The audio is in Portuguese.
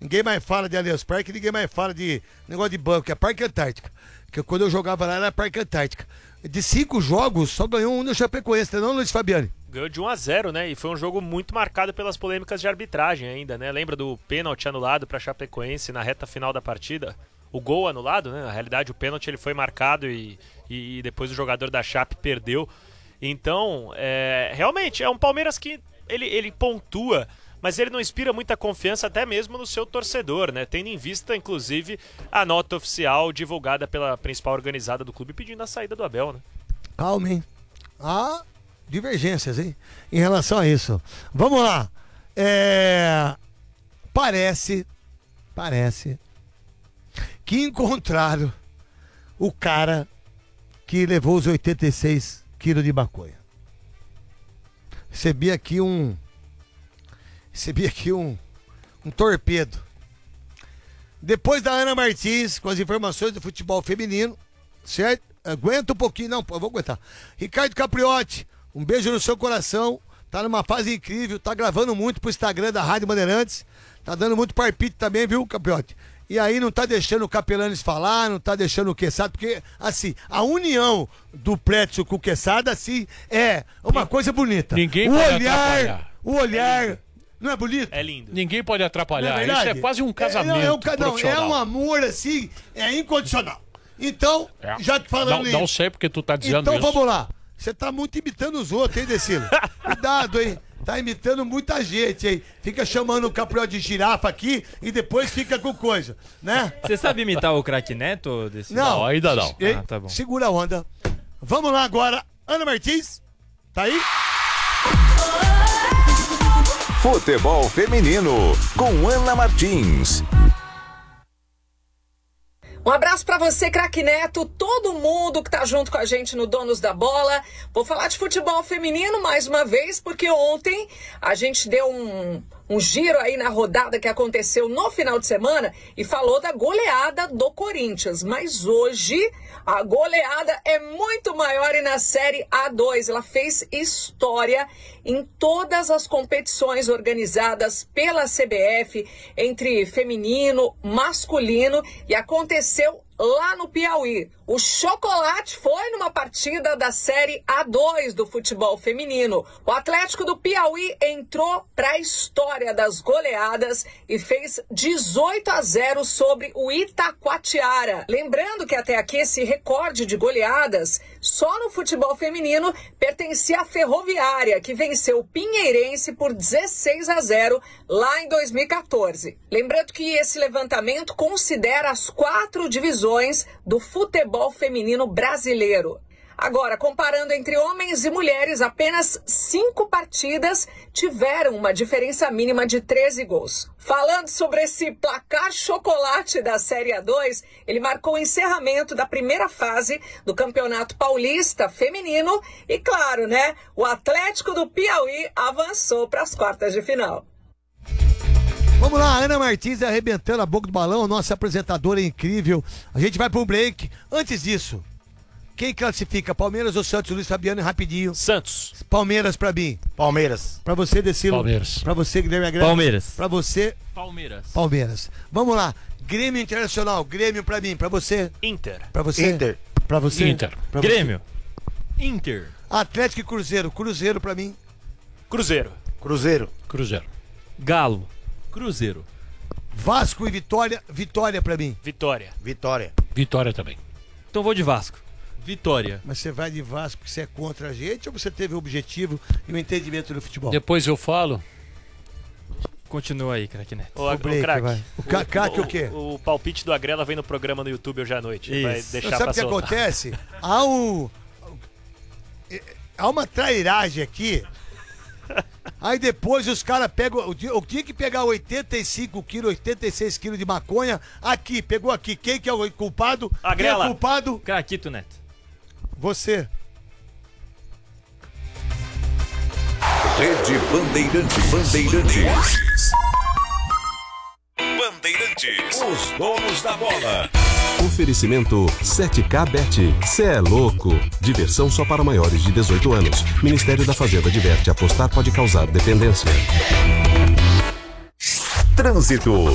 Ninguém mais fala de Allianz Parque, ninguém mais fala de negócio de banco, é Parque Antártica. Que quando eu jogava lá era Parque Antártica. De 5 jogos, só ganhou um no Chapecoense, não, Luiz Fabiani? Ganhou de 1-0, né? E foi um jogo muito marcado pelas polêmicas de arbitragem ainda, né? Lembra do pênalti anulado para Chapecoense na reta final da partida? O gol anulado, né? Na realidade, o pênalti ele foi marcado e depois o jogador da Chape perdeu. Então, realmente, é um Palmeiras que ele pontua, mas ele não inspira muita confiança até mesmo no seu torcedor, né? Tendo em vista, inclusive, a nota oficial divulgada pela principal organizada do clube pedindo a saída do Abel, né? Calma, hein? Há divergências, hein? Em relação a isso. Vamos lá. Parece que encontraram o cara que levou os 86 quilos de maconha. Recebi aqui um torpedo. Depois da Ana Martins, com as informações do futebol feminino, certo? Aguenta um pouquinho, não, eu vou aguentar. Ricardo Capriotti, um beijo no seu coração, tá numa fase incrível, tá gravando muito pro Instagram da Rádio Bandeirantes, tá dando muito palpite também, viu, Capriotti? E aí não tá deixando o Capelanes falar, não tá deixando o Quesada, porque, assim, a união do Prétio com o Quesada, assim, é uma coisa bonita. Ninguém pode atrapalhar. O olhar... Não é bonito? É lindo. Ninguém pode atrapalhar. Isso é quase um casamento é um amor, assim, incondicional. Então, já que falando Não sei porque tu tá dizendo então, isso. Então vamos lá. Você tá muito imitando os outros, hein, Decilo? Cuidado, hein? Tá imitando muita gente, hein? Fica chamando o Capriotti de girafa aqui e depois fica com coisa, né? Você sabe imitar o craque Neto, Decilo? Não, ainda não. Tá bom. Segura a onda. Vamos lá agora. Ana Martins, tá aí? Futebol Feminino, com Ana Martins. Um abraço pra você, craque Neto, todo mundo que tá junto com a gente no Donos da Bola. Vou falar de futebol feminino mais uma vez, porque ontem a gente deu um giro aí na rodada que aconteceu no final de semana e falou da goleada do Corinthians. Mas hoje a goleada é muito maior e na Série A2 ela fez história em todas as competições organizadas pela CBF, entre feminino, masculino, e aconteceu lá no Piauí. O Chocolate foi numa partida da Série A2 do futebol feminino. O Atlético do Piauí entrou para a história das goleadas e fez 18-0 sobre o Itacoatiara. Lembrando que até aqui esse recorde de goleadas só no futebol feminino pertencia à Ferroviária, que venceu o Pinheirense por 16-0 lá em 2014. Lembrando que esse levantamento considera as 4 divisões do futebol feminino brasileiro. Agora, comparando entre homens e mulheres, apenas 5 partidas tiveram uma diferença mínima de 13 gols. Falando sobre esse placar chocolate da Série A2, ele marcou o encerramento da primeira fase do Campeonato Paulista Feminino e, claro, né, o Atlético do Piauí avançou para as quartas de final. Vamos lá, Ana Martins arrebentando a boca do balão, nossa apresentadora é incrível. A gente vai pro break. Antes disso, quem classifica? Palmeiras ou Santos? Luiz Fabiano, rapidinho. Santos. Palmeiras pra mim. Palmeiras. Pra você, Decilo. Palmeiras. Pra você, Guilherme Agreste. Palmeiras. Pra você, Palmeiras. Vamos lá. Grêmio Internacional. Grêmio pra mim. Pra você. Inter. Pra você. Inter. Pra você. Inter. Pra Grêmio. Você. Inter. Atlético e Cruzeiro. Cruzeiro pra mim. Cruzeiro. Cruzeiro. Galo. Cruzeiro. Vasco e Vitória. Vitória pra mim. Vitória. Vitória também. Então vou de Vasco. Vitória. Mas você vai de Vasco porque você é contra a gente ou você teve o objetivo e o entendimento do futebol? Depois eu falo. Continua aí, craque Neto. O break, craque. vai. O craque o quê? O palpite do Agrela vem no programa no YouTube hoje à noite. Isso. Vai deixar Sabe pra o que soltar. acontece? Há uma trairagem aqui. Aí depois os caras pegam. Eu tinha que pegar 85 quilos, 86 quilos de maconha. Aqui, pegou aqui. Quem que é o culpado? Agrela. Quem é o culpado? Craquito Neto. Você. Rede Bandeirantes. Os donos da bola. Oferecimento 7K Bet. Cê é louco. Diversão só para maiores de 18 anos. Ministério da Fazenda diverte. Apostar pode causar dependência. Trânsito.